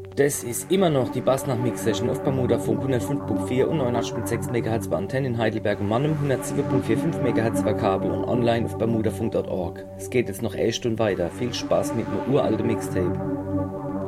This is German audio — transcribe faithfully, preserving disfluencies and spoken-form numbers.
Das ist immer noch die Bassnacht-Mix-Session auf Bermudafunk hundertfünf Komma vier und neunundachtzig Komma sechs Megahertz bei Antenne in Heidelberg und Mannheim, hundertsieben Komma fünfundvierzig Megahertz bei Kabel und online auf bermudafunk punkt org. Es geht jetzt noch eine Stunde weiter. Viel Spaß mit einem uralten Mixtape.